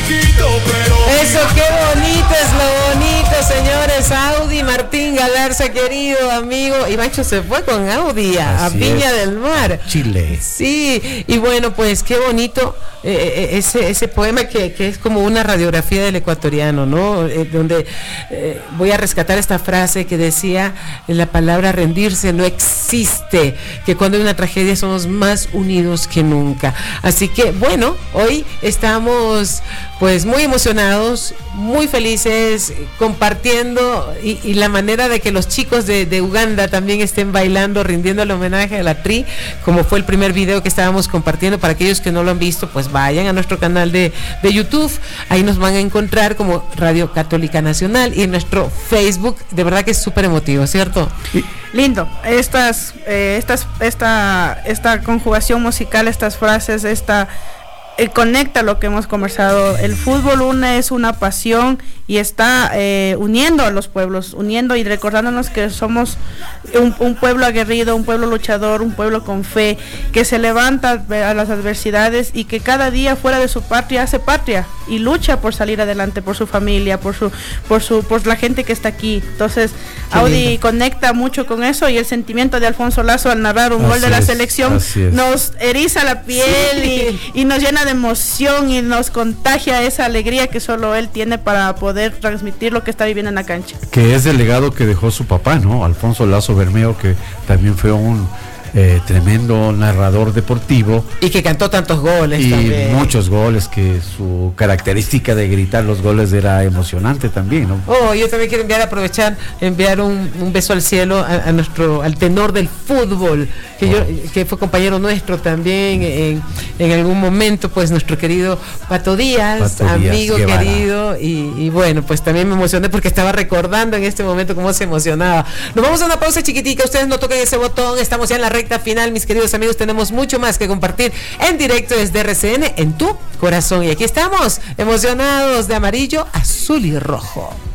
Eso, qué bonito es lo bonito, señores. Audi Martín Galarza, querido amigo. Y Macho se fue con Audi a Viña del Mar, Chile. Sí, y bueno, pues qué bonito ese poema que es como una radiografía del ecuatoriano, ¿no? Donde voy a rescatar esta frase que decía: la palabra rendirse no existe, que cuando hay una tragedia somos más unidos que nunca. Así que bueno, hoy estamos pues muy emocionados, muy felices, compartiendo y la manera de que los chicos de Uganda también estén bailando, rindiendo el homenaje a la Tri, como fue el primer video que estábamos compartiendo. Para aquellos que no lo han visto, pues vayan a nuestro canal de YouTube, ahí nos van a encontrar como Radio Católica Nacional, y en nuestro Facebook. De verdad que es súper emotivo, ¿cierto? Lindo, esta conjugación musical, estas frases, conecta lo que hemos conversado. El fútbol es una pasión y está uniendo a los pueblos, uniendo y recordándonos que somos un pueblo aguerrido, un pueblo luchador, un pueblo con fe, que se levanta a las adversidades y que cada día fuera de su patria hace patria y lucha por salir adelante, por su familia, por la gente que está aquí. Entonces Audi conecta mucho con eso, y el sentimiento de Alfonso Lazo al narrar un gol de la selección nos eriza la piel y nos llena de emoción y nos contagia esa alegría que solo él tiene para poder transmitir lo que está viviendo en la cancha. Que es el legado que dejó su papá, ¿no? Alfonso Lazo Bermeo, que también fue un tremendo narrador deportivo. Y que cantó tantos goles y también. Muchos goles, que su característica de gritar los goles era emocionante también, ¿no? Yo también quiero enviar un beso al cielo al tenor del fútbol, que fue compañero nuestro también en algún momento, pues nuestro querido Pato Díaz, amigo Guevara. Querido, y bueno, pues también me emocioné porque estaba recordando en este momento cómo se emocionaba. Nos vamos a una pausa chiquitica, ustedes no toquen ese botón, estamos ya en la recta final, mis queridos amigos, tenemos mucho más que compartir en directo desde RCN, en tu corazón, y aquí estamos, emocionados de amarillo, azul y rojo.